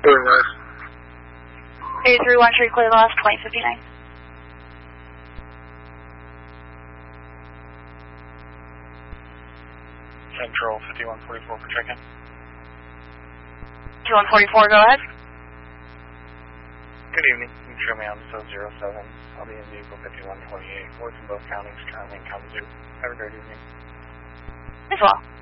Very nice. 8313, clear the last 2059. Central 5144 for check-in. 2144, go ahead. Good evening. You can show me on cell 07. I'll be in vehicle 5128. Works in both counties, currently in Kalamazoo. Have a great evening. As well.